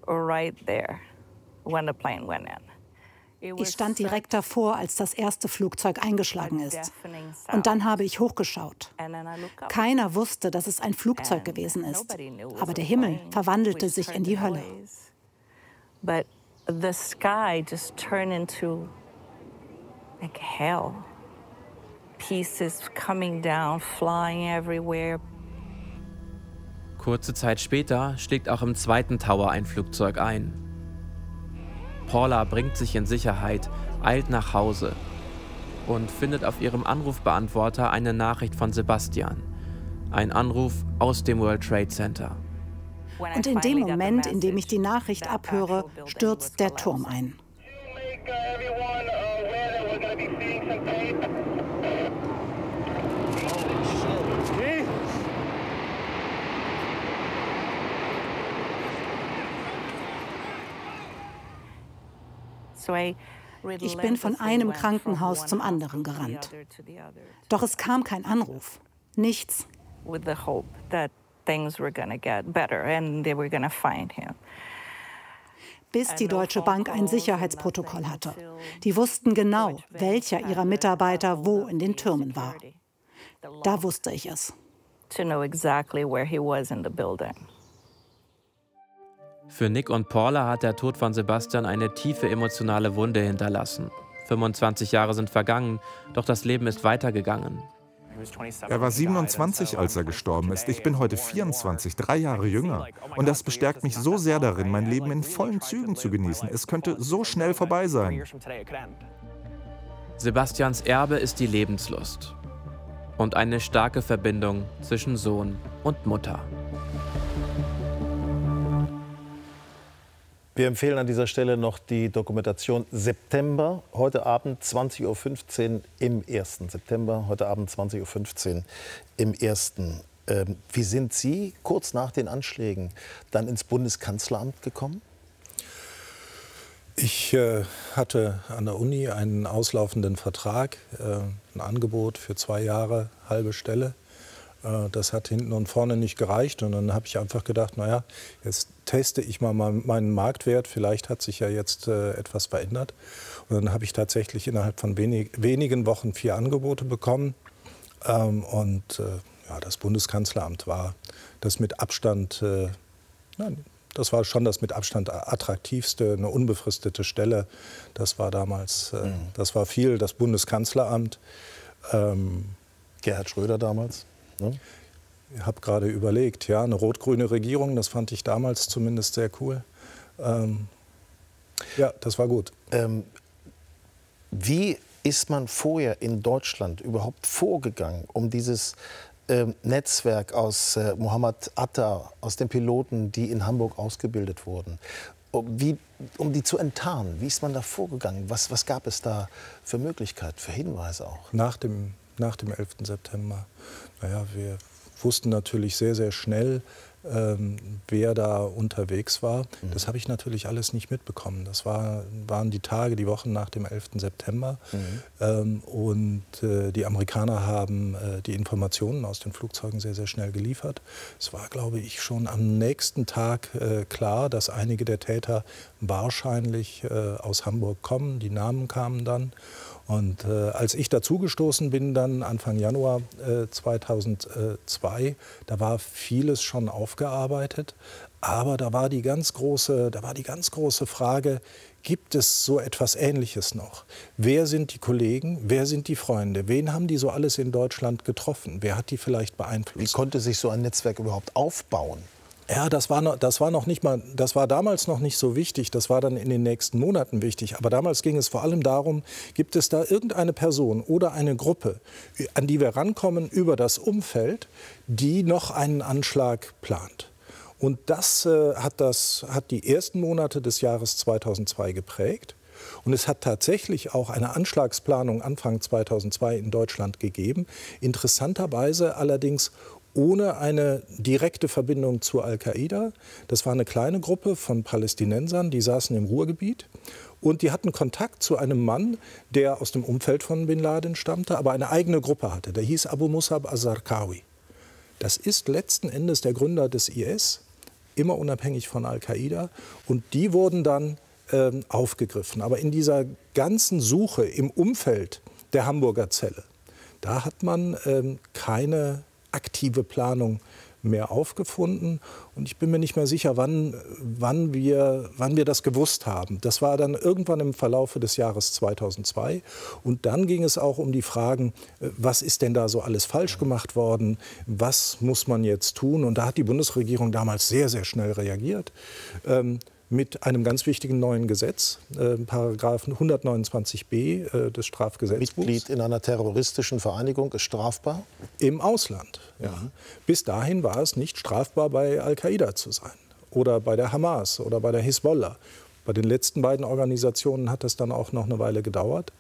right there when the plane went in. Ich stand direkt davor, als das erste Flugzeug eingeschlagen ist. Und dann habe ich hochgeschaut. Keiner wusste, dass es ein Flugzeug gewesen ist. Aber der Himmel verwandelte sich in die Hölle. But the sky just turned into like hell. Pieces coming down, flying everywhere. Kurze Zeit später schlägt auch im zweiten Tower ein Flugzeug ein. Paula bringt sich in Sicherheit, eilt nach Hause und findet auf ihrem Anrufbeantworter eine Nachricht von Sebastian. Ein Anruf aus dem World Trade Center. Und in dem Moment, in dem ich die Nachricht abhöre, stürzt der Turm ein. Ich bin von einem Krankenhaus zum anderen gerannt. Doch es kam kein Anruf. Nichts. Bis die Deutsche Bank ein Sicherheitsprotokoll hatte. Die wussten genau, welcher ihrer Mitarbeiter wo in den Türmen war. Da wusste ich es. Für Nick und Paula hat der Tod von Sebastian eine tiefe emotionale Wunde hinterlassen. 25 Jahre sind vergangen, doch das Leben ist weitergegangen. Er war 27, als er gestorben ist. Ich bin heute 24, 3 Jahre jünger. Und das bestärkt mich so sehr darin, mein Leben in vollen Zügen zu genießen. Es könnte so schnell vorbei sein. Sebastians Erbe ist die Lebenslust und eine starke Verbindung zwischen Sohn und Mutter. Wir empfehlen an dieser Stelle noch die Dokumentation September, heute Abend 20:15 Uhr im 1. September, heute Abend 20:15 Uhr im 1. Wie sind Sie kurz nach den Anschlägen dann ins Bundeskanzleramt gekommen? Ich hatte an der Uni einen auslaufenden Vertrag, ein Angebot für 2 Jahre, halbe Stelle. Das hat hinten und vorne nicht gereicht und dann habe ich einfach gedacht, naja, jetzt teste ich mal meinen Marktwert, vielleicht hat sich ja jetzt etwas verändert. Und dann habe ich tatsächlich innerhalb von wenigen Wochen 4 Angebote bekommen ja, das Bundeskanzleramt war das mit Abstand, das war schon das mit Abstand attraktivste, eine unbefristete Stelle. Das war damals, das war viel, das Bundeskanzleramt. Gerhard Schröder damals? Ne? Ich habe gerade überlegt, ja, eine rot-grüne Regierung, das fand ich damals zumindest sehr cool. Ja, das war gut. Wie ist man vorher in Deutschland überhaupt vorgegangen, um dieses Netzwerk aus Mohammed Atta, aus den Piloten, die in Hamburg ausgebildet wurden, um die zu enttarnen? Wie ist man da vorgegangen? Was gab es da für Möglichkeiten, für Hinweise auch? Nach dem 11. September. Naja, wir wussten natürlich sehr, sehr schnell, wer da unterwegs war. Das habe ich natürlich alles nicht mitbekommen. Das waren die Tage, die Wochen nach dem 11. September. Die Amerikaner haben die Informationen aus den Flugzeugen sehr, sehr schnell geliefert. Es war, glaube ich, schon am nächsten Tag klar, dass einige der Täter wahrscheinlich aus Hamburg kommen. Die Namen kamen dann. Und als ich dazugestoßen bin, dann Anfang Januar 2002, da war vieles schon aufgearbeitet. Aber da war die ganz große Frage, gibt es so etwas Ähnliches noch? Wer sind die Kollegen, wer sind die Freunde? Wen haben die so alles in Deutschland getroffen? Wer hat die vielleicht beeinflusst? Wie konnte sich so ein Netzwerk überhaupt aufbauen? Ja, das war damals noch nicht so wichtig, das war dann in den nächsten Monaten wichtig. Aber damals ging es vor allem darum, gibt es da irgendeine Person oder eine Gruppe, an die wir rankommen über das Umfeld, die noch einen Anschlag plant. Und das hat die ersten Monate des Jahres 2002 geprägt. Und es hat tatsächlich auch eine Anschlagsplanung Anfang 2002 in Deutschland gegeben. Interessanterweise allerdings ohne eine direkte Verbindung zu Al-Qaida. Das war eine kleine Gruppe von Palästinensern, die saßen im Ruhrgebiet. Und die hatten Kontakt zu einem Mann, der aus dem Umfeld von Bin Laden stammte, aber eine eigene Gruppe hatte. Der hieß Abu Musab al-Zarqawi. Das ist letzten Endes der Gründer des IS. immer unabhängig von Al-Qaida. Und die wurden dann aufgegriffen. Aber in dieser ganzen Suche im Umfeld der Hamburger Zelle, da hat man keine aktive Planung mehr aufgefunden. Und ich bin mir nicht mehr sicher, wann wir das gewusst haben. Das war dann irgendwann im Verlaufe des Jahres 2002. Und dann ging es auch um die Fragen, was ist denn da so alles falsch gemacht worden? Was muss man jetzt tun? Und da hat die Bundesregierung damals sehr, sehr schnell reagiert. Mit einem ganz wichtigen neuen Gesetz, Paragraphen 129b des Strafgesetzbuchs. Mitglied in einer terroristischen Vereinigung ist strafbar? Im Ausland, ja. Bis dahin war es nicht strafbar, bei Al-Qaida zu sein oder bei der Hamas oder bei der Hisbollah. Bei den letzten beiden Organisationen hat das dann auch noch eine Weile gedauert.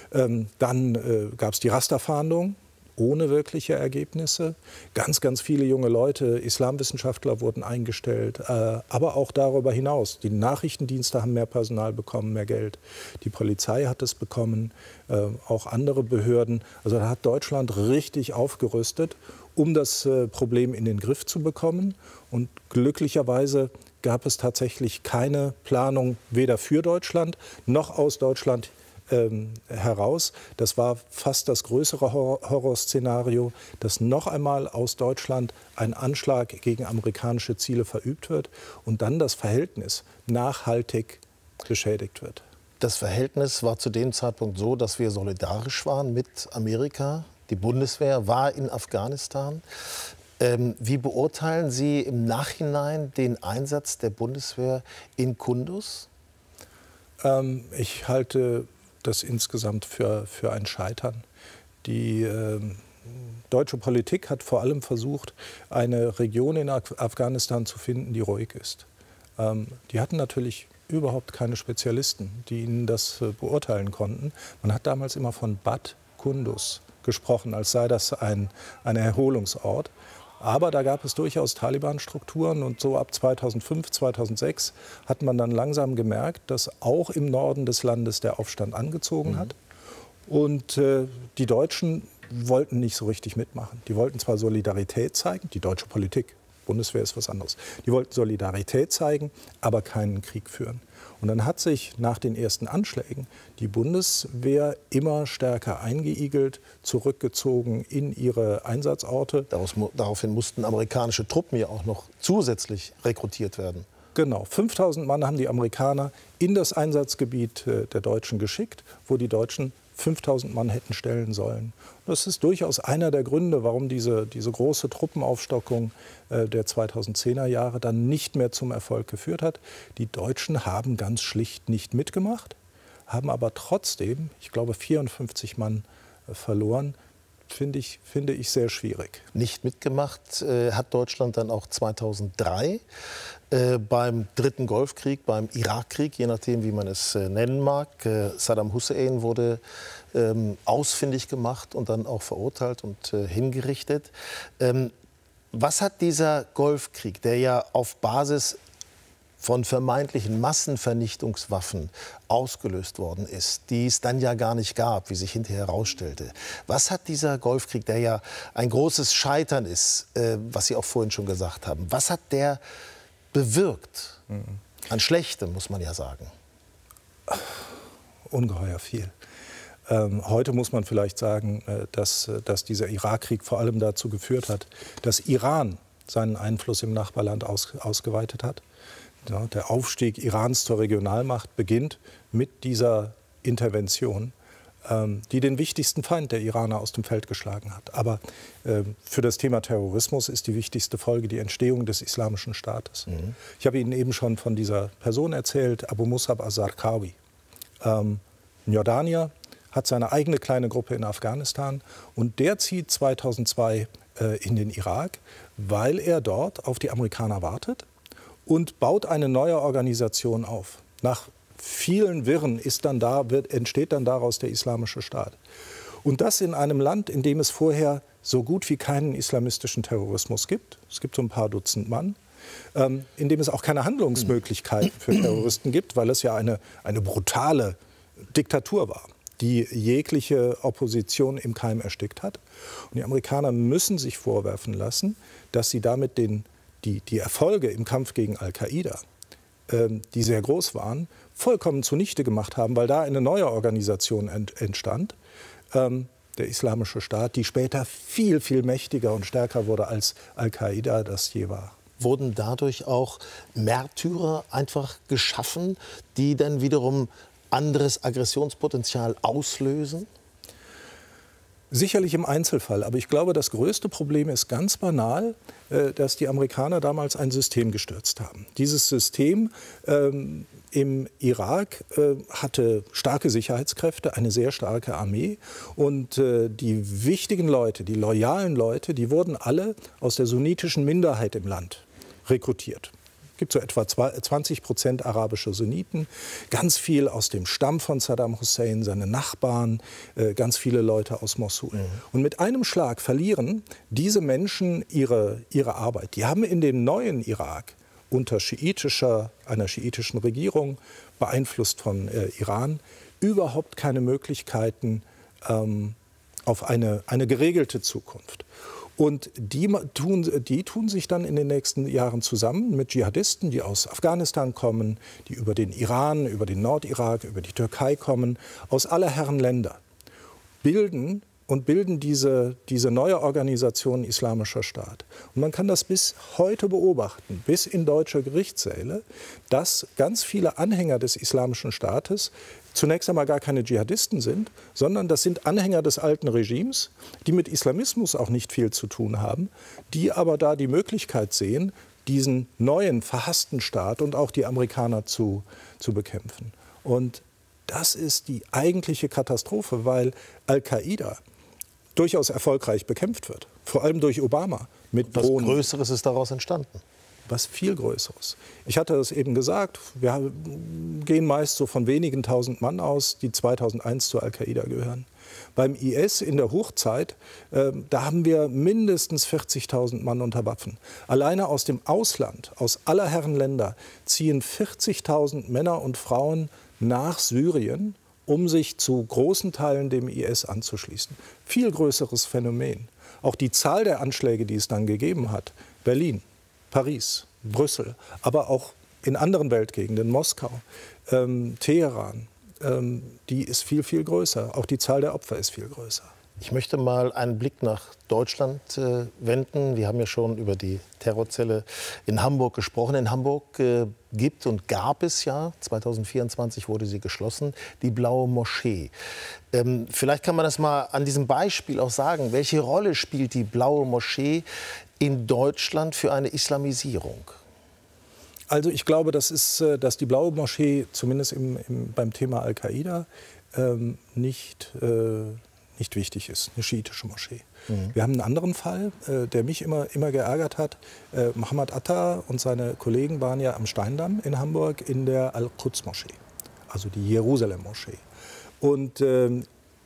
Dann gab es die Rasterfahndung. Ohne wirkliche Ergebnisse. Ganz, ganz viele junge Leute, Islamwissenschaftler wurden eingestellt, aber auch darüber hinaus. Die Nachrichtendienste haben mehr Personal bekommen, mehr Geld. Die Polizei hat es bekommen, auch andere Behörden. Also da hat Deutschland richtig aufgerüstet, um das Problem in den Griff zu bekommen. Und glücklicherweise gab es tatsächlich keine Planung, weder für Deutschland noch aus Deutschland heraus. Das war fast das größere Horrorszenario, dass noch einmal aus Deutschland ein Anschlag gegen amerikanische Ziele verübt wird und dann das Verhältnis nachhaltig beschädigt wird. Das Verhältnis war zu dem Zeitpunkt so, dass wir solidarisch waren mit Amerika. Die Bundeswehr war in Afghanistan. Wie beurteilen Sie im Nachhinein den Einsatz der Bundeswehr in Kunduz? Ich halte das insgesamt für ein Scheitern. Die deutsche Politik hat vor allem versucht, eine Region in Afghanistan zu finden, die ruhig ist. Die hatten natürlich überhaupt keine Spezialisten, die ihnen das beurteilen konnten. Man hat damals immer von Bad Kunduz gesprochen, als sei das ein Erholungsort. Aber da gab es durchaus Taliban-Strukturen und so ab 2005, 2006 hat man dann langsam gemerkt, dass auch im Norden des Landes der Aufstand angezogen hat. Und die Deutschen wollten nicht so richtig mitmachen. Die wollten zwar Solidarität zeigen, die deutsche Politik, Bundeswehr ist was anderes. Die wollten Solidarität zeigen, aber keinen Krieg führen. Und dann hat sich nach den ersten Anschlägen die Bundeswehr immer stärker eingeigelt, zurückgezogen in ihre Einsatzorte. Daraufhin mussten amerikanische Truppen ja auch noch zusätzlich rekrutiert werden. Genau, 5000 Mann haben die Amerikaner in das Einsatzgebiet der Deutschen geschickt, wo die Deutschen 5000 Mann hätten stellen sollen. Das ist durchaus einer der Gründe, warum diese große Truppenaufstockung der 2010er Jahre dann nicht mehr zum Erfolg geführt hat. Die Deutschen haben ganz schlicht nicht mitgemacht, haben aber trotzdem, ich glaube, 54 Mann verloren. Finde ich sehr schwierig. Nicht mitgemacht hat Deutschland dann auch 2003 beim dritten Golfkrieg, beim Irakkrieg, je nachdem, wie man es nennen mag. Saddam Hussein wurde ausfindig gemacht und dann auch verurteilt und hingerichtet. Was hat dieser Golfkrieg, der ja auf Basis von vermeintlichen Massenvernichtungswaffen ausgelöst worden ist, die es dann ja gar nicht gab, wie sich hinterher herausstellte. Was hat dieser Golfkrieg, der ja ein großes Scheitern ist, was Sie auch vorhin schon gesagt haben, was hat der bewirkt? An Schlechtem, muss man ja sagen. Ungeheuer viel. Heute muss man vielleicht sagen, dass dieser Irakkrieg vor allem dazu geführt hat, dass Iran seinen Einfluss im Nachbarland ausgeweitet hat. Ja, der Aufstieg Irans zur Regionalmacht beginnt mit dieser Intervention, die den wichtigsten Feind der Iraner aus dem Feld geschlagen hat. Aber für das Thema Terrorismus ist die wichtigste Folge die Entstehung des Islamischen Staates. Ich habe Ihnen eben schon von dieser Person erzählt, Abu Musab al-Zarqawi. Ein Jordanier, hat seine eigene kleine Gruppe in Afghanistan und der zieht 2002 in den Irak, weil er dort auf die Amerikaner wartet und baut eine neue Organisation auf. Nach vielen Wirren entsteht dann daraus der Islamische Staat. Und das in einem Land, in dem es vorher so gut wie keinen islamistischen Terrorismus gibt. Es gibt so ein paar Dutzend Mann. In dem es auch keine Handlungsmöglichkeiten für Terroristen gibt, weil es ja eine brutale Diktatur war, die jegliche Opposition im Keim erstickt hat. Und die Amerikaner müssen sich vorwerfen lassen, dass sie damit die Erfolge im Kampf gegen Al-Qaida, die sehr groß waren, vollkommen zunichte gemacht haben, weil da eine neue Organisation entstand, der Islamische Staat, die später viel, viel mächtiger und stärker wurde, als Al-Qaida das je war. Wurden dadurch auch Märtyrer einfach geschaffen, die dann wiederum anderes Aggressionspotenzial auslösen? Sicherlich im Einzelfall, aber ich glaube, das größte Problem ist ganz banal, dass die Amerikaner damals ein System gestürzt haben. Dieses System im Irak hatte starke Sicherheitskräfte, eine sehr starke Armee und die wichtigen Leute, die loyalen Leute, die wurden alle aus der sunnitischen Minderheit im Land rekrutiert. Es gibt so etwa 20% arabische Sunniten, ganz viel aus dem Stamm von Saddam Hussein, seine Nachbarn, ganz viele Leute aus Mosul. Und mit einem Schlag verlieren diese Menschen ihre Arbeit. Die haben in dem neuen Irak unter einer schiitischen Regierung, beeinflusst von Iran, überhaupt keine Möglichkeiten auf eine geregelte Zukunft. Und die tun sich dann in den nächsten Jahren zusammen mit Dschihadisten, die aus Afghanistan kommen, die über den Iran, über den Nordirak, über die Türkei kommen, aus aller Herren Länder, bilden diese neue Organisation Islamischer Staat. Und man kann das bis heute beobachten, bis in deutsche Gerichtssäle, dass ganz viele Anhänger des Islamischen Staates zunächst einmal gar keine Dschihadisten sind, sondern das sind Anhänger des alten Regimes, die mit Islamismus auch nicht viel zu tun haben, die aber da die Möglichkeit sehen, diesen neuen, verhassten Staat und auch die Amerikaner zu bekämpfen. Und das ist die eigentliche Katastrophe, weil Al-Qaida durchaus erfolgreich bekämpft wird, vor allem durch Obama. Mit Drohnen. Was Größeres ist daraus entstanden? Was viel Größeres. Ich hatte es eben gesagt, wir gehen meist so von wenigen tausend Mann aus, die 2001 zu Al-Qaida gehören. Beim IS in der Hochzeit, da haben wir mindestens 40.000 Mann unter Waffen. Alleine aus dem Ausland, aus aller Herren Länder, ziehen 40.000 Männer und Frauen nach Syrien, um sich zu großen Teilen dem IS anzuschließen. Viel größeres Phänomen. Auch die Zahl der Anschläge, die es dann gegeben hat, Berlin, Paris, Brüssel, aber auch in anderen Weltgegenden, Moskau, Teheran, die ist viel, viel größer. Auch die Zahl der Opfer ist viel größer. Ich möchte mal einen Blick nach Deutschland wenden. Wir haben ja schon über die Terrorzelle in Hamburg gesprochen. In Hamburg gibt und gab es ja, 2024 wurde sie geschlossen, die Blaue Moschee. Vielleicht kann man das mal an diesem Beispiel auch sagen. Welche Rolle spielt die Blaue Moschee in Deutschland für eine Islamisierung? Also ich glaube, dass die Blaue Moschee zumindest beim Thema Al-Qaida nicht wichtig ist, eine schiitische Moschee. Wir haben einen anderen Fall, der mich immer geärgert hat. Mohamad Atta und seine Kollegen waren ja am Steindamm in Hamburg in der Al-Quds-Moschee, also die Jerusalem-Moschee. Und in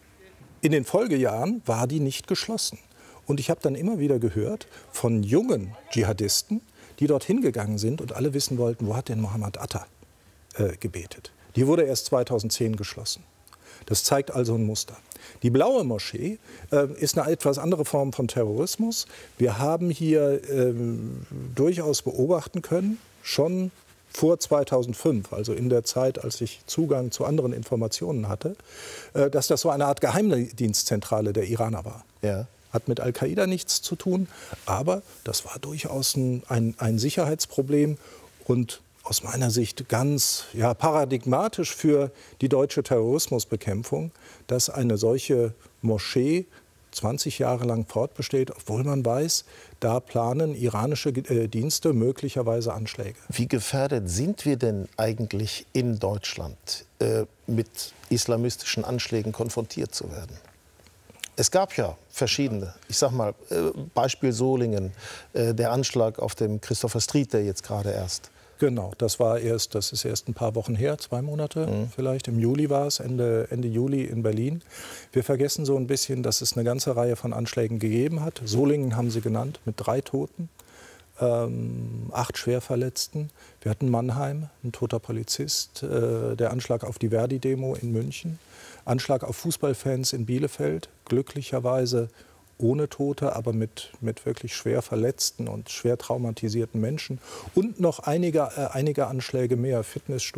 den Folgejahren war die nicht geschlossen. Und ich habe dann immer wieder gehört von jungen Dschihadisten, die dorthin gegangen sind und alle wissen wollten, wo hat denn Mohamad Atta gebetet. Die wurde erst 2010 geschlossen. Das zeigt also ein Muster. Die Blaue Moschee ist eine etwas andere Form von Terrorismus. Wir haben hier durchaus beobachten können, schon vor 2005, also in der Zeit, als ich Zugang zu anderen Informationen hatte, dass das so eine Art Geheimdienstzentrale der Iraner war. Ja. Hat mit Al-Qaida nichts zu tun, aber das war durchaus ein Sicherheitsproblem und aus meiner Sicht ganz paradigmatisch für die deutsche Terrorismusbekämpfung, dass eine solche Moschee 20 Jahre lang fortbesteht, obwohl man weiß, da planen iranische Dienste möglicherweise Anschläge. Wie gefährdet sind wir denn eigentlich in Deutschland, mit islamistischen Anschlägen konfrontiert zu werden? Es gab ja verschiedene, ich sag mal, Beispiel Solingen, der Anschlag auf dem Christopher Street, der jetzt gerade erst. Genau, das ist erst ein paar Wochen her, 2 Monate vielleicht. Im Juli war es, Ende Juli in Berlin. Wir vergessen so ein bisschen, dass es eine ganze Reihe von Anschlägen gegeben hat. Solingen haben sie genannt, mit 3 Toten, 8 Schwerverletzten. Wir hatten Mannheim, ein toter Polizist, der Anschlag auf die Verdi-Demo in München, Anschlag auf Fußballfans in Bielefeld, glücklicherweise ohne Tote, aber mit wirklich schwer verletzten und schwer traumatisierten Menschen. Und noch einige Anschläge mehr, Fitnessstudios.